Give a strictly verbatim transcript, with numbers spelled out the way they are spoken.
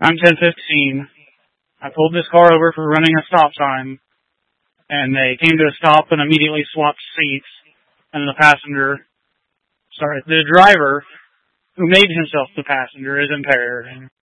I'm ten fifteen. I pulled this car over for running a stop sign, and they came to a stop and immediately swapped seats. And the passenger, sorry, the driver, who made himself the passenger, is impaired.